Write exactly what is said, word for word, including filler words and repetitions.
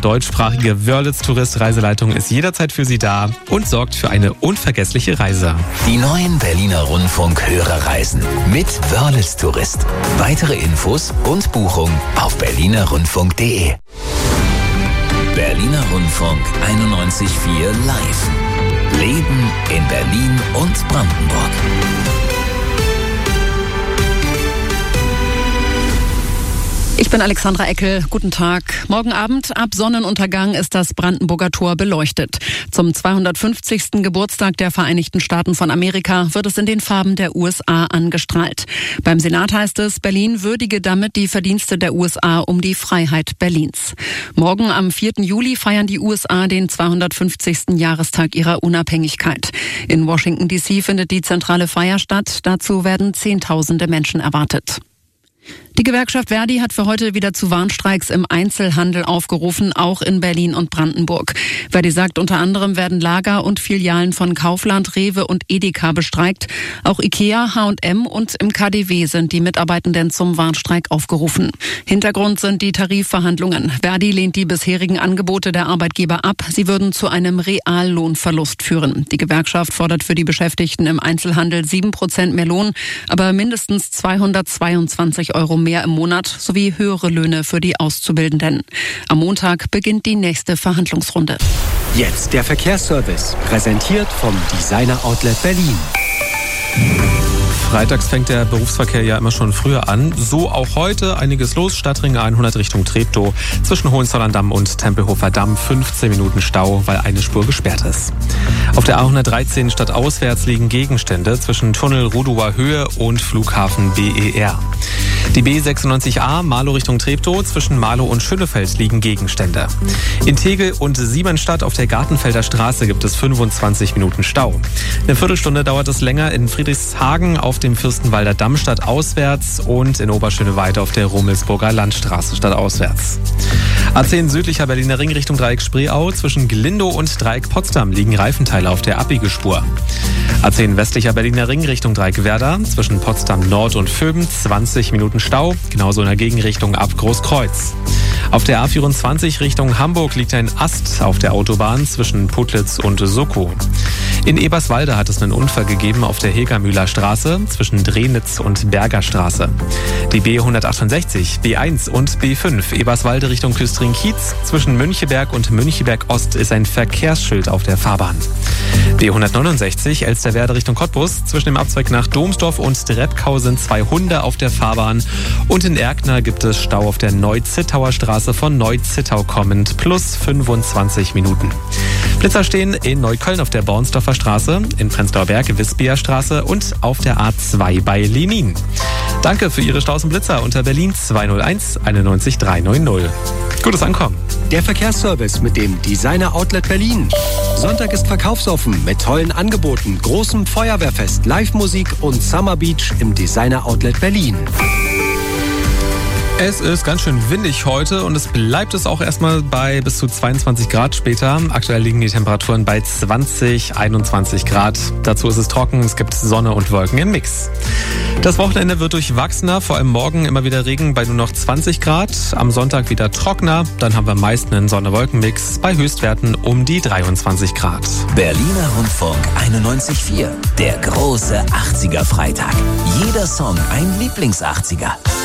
deutschsprachige Wörlitz-Tourist-Reiseleitung ist jederzeit für Sie da und sorgt für eine unvergessliche Reise. Die neuen Berliner Rundfunk-Hörerreisen mit Wörlitz-Tourist. Weitere Infos und Buchung auf berliner rundfunk punkt de. Berliner Rundfunk einundneunzig Komma vier Live. Leben in Berlin und Brandenburg. Ich bin Alexandra Eckel. Guten Tag. Morgen Abend ab Sonnenuntergang ist das Brandenburger Tor beleuchtet. Zum zweihundertfünfzigsten Geburtstag der Vereinigten Staaten von Amerika wird es in den Farben der U S A angestrahlt. Beim Senat heißt es, Berlin würdige damit die Verdienste der U S A um die Freiheit Berlins. Morgen am vierten Juli feiern die U S A den zweihundertfünfzigsten Jahrestag ihrer Unabhängigkeit. In Washington D C findet die zentrale Feier statt. Dazu werden Zehntausende Menschen erwartet. Die Gewerkschaft Verdi hat für heute wieder zu Warnstreiks im Einzelhandel aufgerufen, auch in Berlin und Brandenburg. Verdi sagt, unter anderem werden Lager und Filialen von Kaufland, Rewe und Edeka bestreikt. Auch Ikea, H und M und im K D W sind die Mitarbeitenden zum Warnstreik aufgerufen. Hintergrund sind die Tarifverhandlungen. Verdi lehnt die bisherigen Angebote der Arbeitgeber ab. Sie würden zu einem Reallohnverlust führen. Die Gewerkschaft fordert für die Beschäftigten im Einzelhandel sieben Prozent mehr Lohn, aber mindestens zweihundertzweiundzwanzig Euro mehr im Monat sowie höhere Löhne für die Auszubildenden. Am Montag beginnt die nächste Verhandlungsrunde. Jetzt der Verkehrsservice, präsentiert vom Designer Outlet Berlin. Freitags fängt der Berufsverkehr ja immer schon früher an. So auch heute. Einiges los. Stadtring hundert Richtung Treptow. Zwischen Hohenzollern-Damm und Tempelhofer Damm fünfzehn Minuten Stau, weil eine Spur gesperrt ist. Auf der A hundertdreizehn stadtauswärts liegen Gegenstände zwischen Tunnel Rudower Höhe und Flughafen B E R. Die B sechsundneunzig A Marlow Richtung Treptow. Zwischen Marlow und Schönefeld liegen Gegenstände. In Tegel und Siemensstadt auf der Gartenfelder Straße gibt es fünfundzwanzig Minuten Stau. Eine Viertelstunde dauert es länger in Friedrichshagen auf dem Fürstenwalder Damm stadtauswärts und in Oberschöneweide auf der Rummelsburger Landstraße stadtauswärts. A zehn südlicher Berliner Ring Richtung Dreieck Spreeau. Zwischen Glindow und Dreieck Potsdam liegen Reifenteile auf der Abbiegespur. A zehn westlicher Berliner Ring Richtung Dreieck Werder. Zwischen Potsdam Nord und Vöben zwanzig Minuten Stau. Genauso in der Gegenrichtung ab Großkreuz. Auf der A vierundzwanzig Richtung Hamburg liegt ein Ast auf der Autobahn zwischen Putlitz und Soko. In Eberswalde hat es einen Unfall gegeben auf der Hegermühler Straße zwischen Drenitz und Berger Straße. Die B hundertachtundsechzig, B eins und B fünf Eberswalde Richtung Küstring-Kiez. Zwischen Müncheberg und Müncheberg Ost ist ein Verkehrsschild auf der Fahrbahn. B hundertneunundsechzig Elsterwerda Richtung Cottbus. Zwischen dem Abzweig nach Domsdorf und Drebkau sind zwei Hunde auf der Fahrbahn. Und in Erkner gibt es Stau auf der Neu-Zittauer Straße von Neu-Zittau kommend plus fünfundzwanzig Minuten. Blitzer stehen in Neukölln auf der Bornsdorfer Straße, in Prenzlauer Berg, Wispia Straße und auf der A zwei bei Lenin. Danke für Ihre Staus und Blitzer unter Berlin zweihunderteins einundneunzig dreihundertneunzig. Gutes Ankommen. Der Verkehrsservice mit dem Designer Outlet Berlin. Sonntag ist verkaufsoffen mit tollen Angeboten, großem Feuerwehrfest, Live-Musik und Summer Beach im Designer Outlet Berlin. Es ist ganz schön windig heute und es bleibt es auch erstmal bei bis zu zweiundzwanzig Grad später. Aktuell liegen die Temperaturen bei zwanzig, einundzwanzig Grad. Dazu ist es trocken, es gibt Sonne und Wolken im Mix. Das Wochenende wird durchwachsener, vor allem morgen immer wieder Regen bei nur noch zwanzig Grad. Am Sonntag wieder trockener, dann haben wir meist einen Sonne-Wolken-Mix bei Höchstwerten um die dreiundzwanzig Grad. Berliner Rundfunk einundneunzig Komma vier, der große achtziger Freitag. Jeder Song ein Lieblings-achtziger.